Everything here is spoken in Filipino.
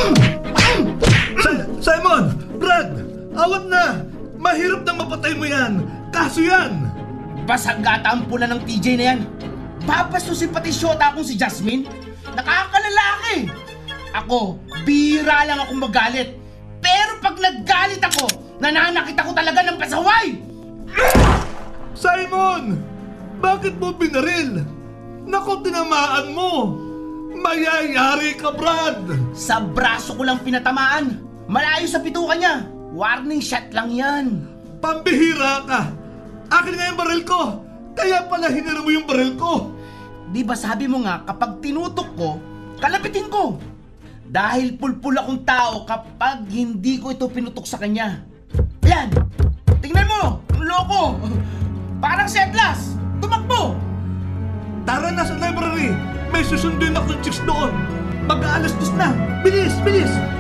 Simon! Brad! Awat na! Mahirap nang mapatay mo yan! Kaso yan! Basag gata ang pula ng TJ na yan. Babastusin pati syota akong si Jasmine. Nakakalalaki. Ako, bihira lang akong magalit. Pero pag naggalit ako, nananakit ako talaga ng pasaway. Simon! Bakit mo binaril? Naku, tinamaan mo! Mayayari ka, Brad! Sa braso ko lang pinatamaan. Malayo sa pitukan niya. Warning shot lang yan. Pambihira ka! Akin nga yung baril ko! Kaya pala hinira mo yung baril ko! Di ba sabi mo nga, kapag tinutok ko, kalapitin ko. Dahil pulpul akong tao kapag hindi ko ito pinutok sa kanya. Yan! Tingnan mo! Ang loko! Parang si Atlas! Tumakbo! Tara na sa library! May susundin akong chicks doon! Mag-aalas dos na! Bilis! Bilis!